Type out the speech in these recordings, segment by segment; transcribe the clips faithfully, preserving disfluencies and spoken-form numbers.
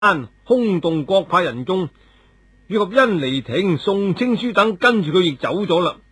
轟動各派人眾，以及甄離亭、宋青書等跟住佢亦走咗啦。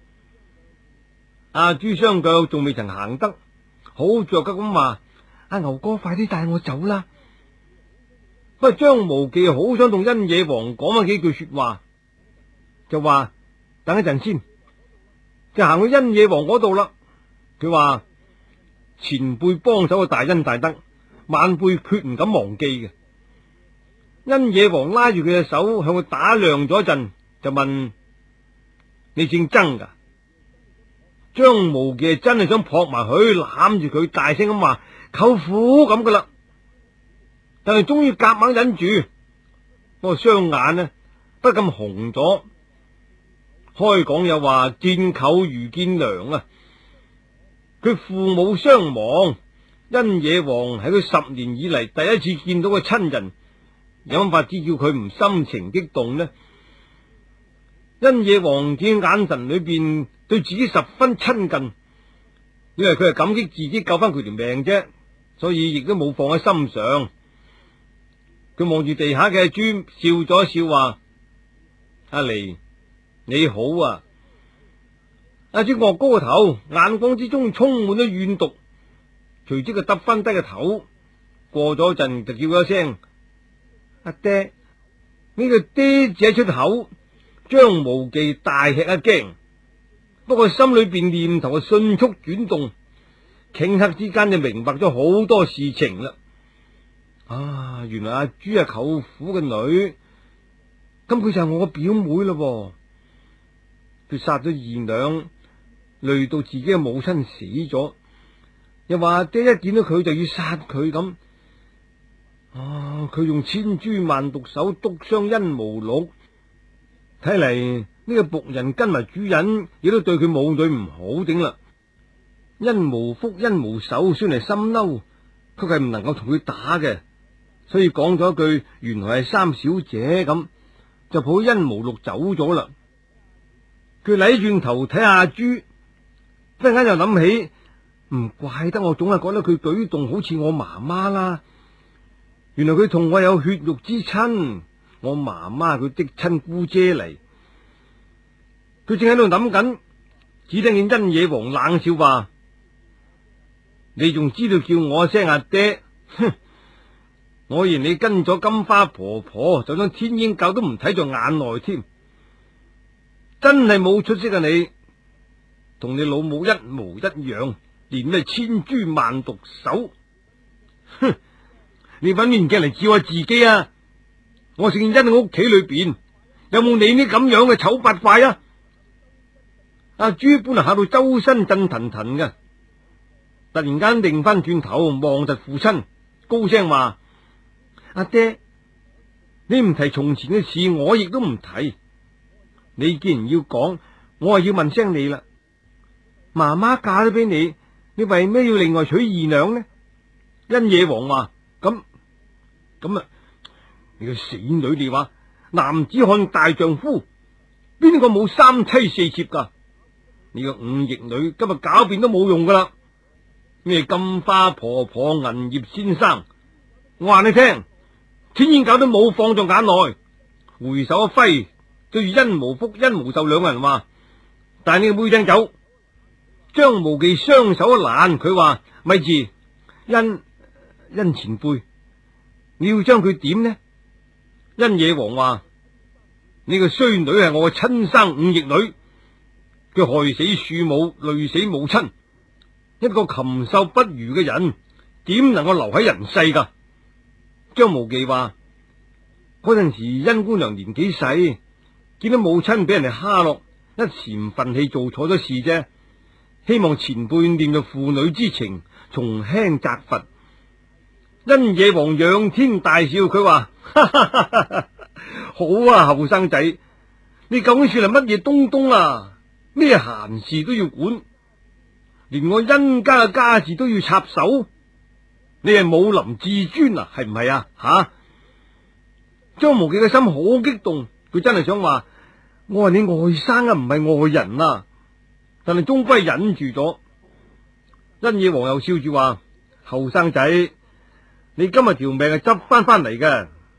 阿朱雙腳仲未曾行得，好着急咁話：阿牛哥，快啲帶我走啦！不過張無忌好想同甄野王講翻幾句說話，就話等一陣先，就行去甄野王嗰度啦。佢話前輩幫手嘅大恩大德，晚輩決唔敢忘記嘅。甄野王拉住佢嘅手，向佢打量咗一陣，就問：你姓曾噶？張無忌真係想撲埋佢攬住佢，大聲咁話：舅父咁噶啦！但係終於夾硬忍住，不過雙眼呢不禁紅咗。開講又話見舅如見娘啊！佢父母雙亡，甄野王喺佢十年以嚟第一次見到個親人，有乜法子叫佢唔心情激動呢？甄野王見眼神裏邊對自己十分親近，因為佢係感激自己救翻佢條命啫，所以亦都冇放喺心上。佢望住地下嘅朱，笑咗一笑，話：阿離你好啊！阿朱岳高個頭，眼光之中充滿咗怨毒，隨即佢耷翻低個頭，過咗陣就叫咗一聲：阿爹！呢個爹字一出口，張無忌大吃一驚，不過心裏邊念頭嘅迅速轉動，頃刻之間就明白咗好多事情啦。啊，原來阿朱係舅父嘅女，咁佢就係我個表妹咯。佢殺咗二娘，累到自己嘅母親死咗，又話阿爹一見到佢就要殺佢咁。啊，佢用千珠萬毒手督傷甄無鹿，睇嚟呢個僕人跟埋主人亦都對佢母女唔好頂啦。甄無福、甄無守雖然係心嬲，佢係唔能夠同佢打嘅，所以講咗一句原來係三小姐咁，就抱甄無鹿走咗啦。佢嚟轉頭睇下阿朱，忽然間又諗起，唔怪得我總係覺得佢舉動好似我媽媽啦。原來佢同我有血肉之親，我媽媽佢的親姑姐嚟。佢正喺度諗緊，只聽見甄野王冷笑話：你仲知道叫我一聲阿爹？哼！我嫌你跟咗金花婆婆，就將天鷹教都唔睇在眼內添。真係冇出息啊！你同你老母一模一樣，連咩千珠萬毒手。哼！你搵面鏡嚟照下自己啊！我姓甄喺屋企裏邊有冇你呢咁樣嘅醜八怪啊？阿朱本嚟嚇到周身震騰騰嘅，突然間擰翻轉頭望實父親，高聲話：阿爹，你唔提從前嘅事，我亦都唔提。你既然要講，我係要問聲你啦。媽媽嫁咗俾你，你為咩要另外娶二娘呢？甄野王話：咁咁啊！你個死女，你話男子漢大丈夫，邊個冇三妻四妾噶？你個忤逆女，今日狡辯都冇用噶啦！咩金花婆婆、銀葉先生，我話你聽，天燕教都冇放在眼內。回首一揮，對住甄無福、甄無壽兩個人話：帶你個妹仔走。張無忌雙手一攔，佢話：咪住，甄甄前輩，你要將佢點呢？甄野王話：呢個衰女係我嘅親生忤逆女，佢害死庶母，累死母親，一個禽獸不如嘅人，點能夠留喺人世噶？張無忌話：嗰陣時甄姑娘年紀細，見到母親俾人哋蝦落，一時唔忿氣做錯咗事啫，希望前輩念着父女之情，從輕責罰。甄野王仰天大笑，佢話：好啊，後生仔，你究竟算係乜嘢東東啊？咩閒事都要管，連我甄家嘅家事都要插手，你係武林至尊啊？係唔係啊？吓！張無忌嘅心好激動，佢真係想話：我係你外甥啊，唔係外人啊！但係終歸忍住咗。甄野王又笑住話：後生仔，你今日條命係執翻翻嚟嘅，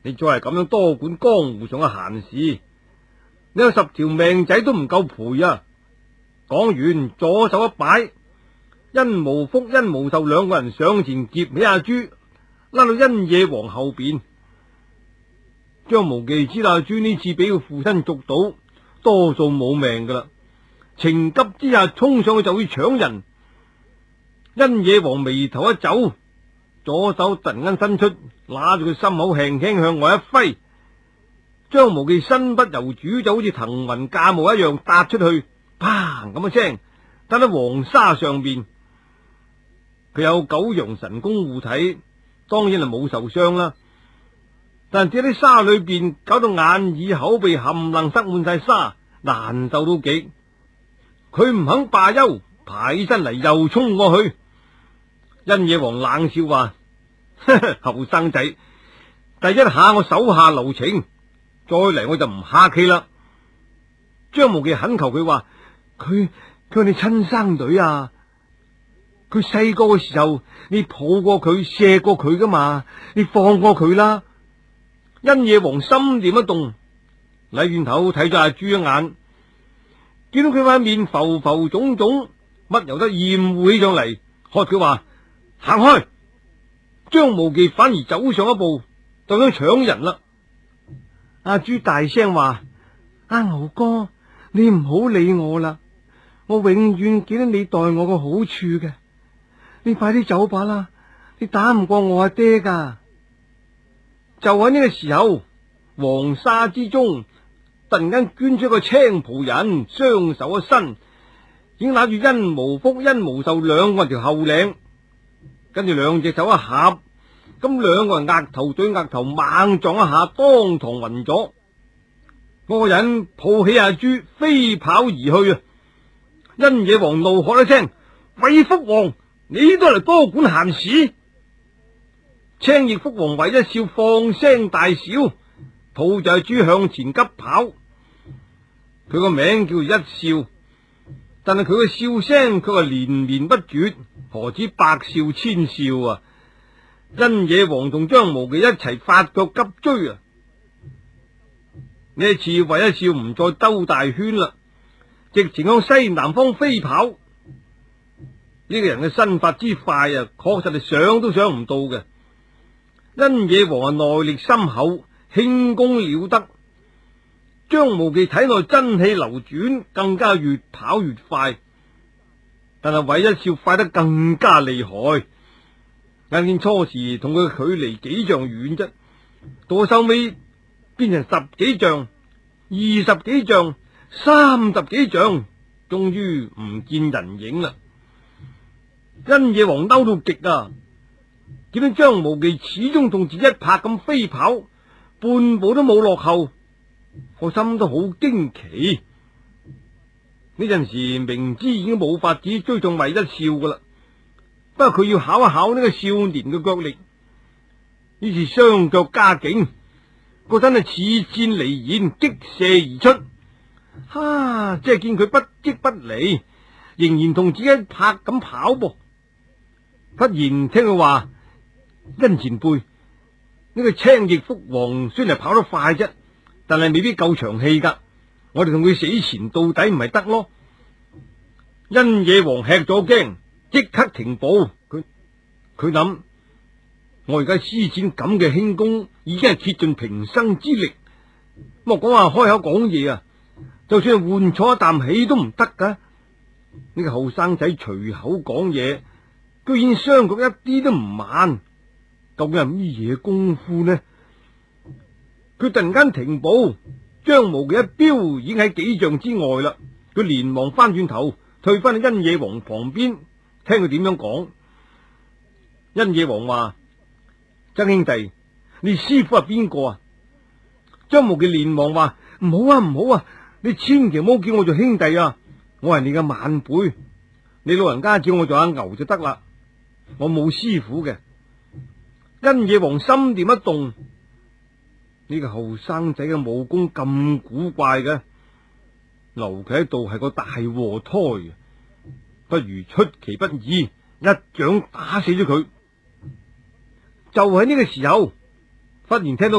你再係咁樣多管江湖上嘅閒事，你有十條命仔都唔夠賠啊！講完，左手一擺，殷無福、殷無壽兩個人上前劫起阿朱，拉到殷野王後邊。張無忌知道阿朱呢次俾佢父親捉到，多數冇命噶啦，情急之下衝上去就會搶人。殷野王眉頭一皺，左手突然間伸出，揦住佢心口輕輕向外一揮，張無忌身不由主，就好似騰雲駕霧一樣搭出去，砰咁一聲，打喺黃沙上邊。佢有九陽神功護體，當然係冇受傷啦。但係喺沙裏邊搞到眼耳口鼻冚唪唥塞滿晒沙，難受到極。佢唔肯罷休，爬起身嚟又衝過去。殷野王冷笑話：後生仔，第一下我手下留情，再嚟我就唔客氣啦。張無忌懇求佢話：佢佢係你親生女啊！佢細個嘅時候，你抱過佢、錫過佢噶嘛？你放過佢啦！殷野王心念一動，禮轉頭睇咗阿朱一眼，見到佢塊面浮浮腫腫，乜由得厭惡起上嚟，喝佢話：行開！張無忌反而走上一步，就想搶人啦。阿朱大聲話：阿牛哥，你唔好理我啦，我永遠記得你待我個好處嘅。你快啲走吧啦，你打唔過我阿爹噶。就喺呢個時候，黃沙之中突然間捐出一個青袍人，雙手一伸，已經拿住殷無福、殷無壽兩個人條後領，跟住兩隻手一合，咁兩個人額頭對額頭猛撞一下，當堂暈咗。嗰個人抱起阿朱飛跑而去啊！殷野王怒喝一聲：韋福王，你都嚟多管閒事！青翼福王韋一笑放聲大笑，抱住阿朱向前急跑。佢個名叫一笑，但係佢嘅笑聲卻係連綿不絕，何止百笑千笑啊！殷野王同張無忌一齊發腳急追啊！呢一次韋一笑唔再兜大圈啦，直情向西南方飛跑。呢個人嘅身法之快啊，確實係想都想唔到嘅。殷野王啊，內力深厚，輕功了得。張無忌體內真氣流轉，更加越跑越快。但係韋一笑快得更加厲害。眼見初時同佢嘅距離幾丈遠啫，到收尾變成十幾丈、二十幾丈、三十幾丈，終於唔見人影啦。殷野王嬲到極啊！見到張無忌始終同自己一拍咁飛跑，半步都冇落後，個心都好驚奇。呢陣時明知已經冇法子追上韋一笑噶啦，不過佢要考一考呢個少年嘅腳力，於是雙腳加勁，個身係似箭離弦，激射而出。哈！即係見佢不即不離，仍然同自己一拍咁跑噃。忽然聽佢話：殷前輩，呢、這個青翼福王雖然係跑得快啫，但係未必夠長氣噶。我哋同佢死纏到底唔係得咯。殷野王吃咗驚，即刻停步。佢佢諗：我而家施展咁嘅輕功，已經係竭盡平生之力。莫講話開口講嘢啊，就算係換錯一啖氣都唔得噶。呢、這個後生仔隨口講嘢，居然雙腳一啲都唔慢，究竟係咩嘢功夫呢？佢突然間停步，張無忌一飆已經喺幾丈之外啦。佢連忙翻轉頭，退翻去殷野王旁邊，聽佢點樣講。殷野王話：曾兄弟，你師傅係邊個啊？張無忌連忙話：唔好啊，唔好啊，你千祈唔好叫我做兄弟啊！我係你嘅晚輩，你老人家叫我做阿牛就得啦。我冇師傅嘅。殷野王心念一動，呢個後生仔嘅武功咁古怪嘅，留佢喺度係個大禍胎，不如出其不意，一掌打死咗佢。就喺呢個時候，忽然聽到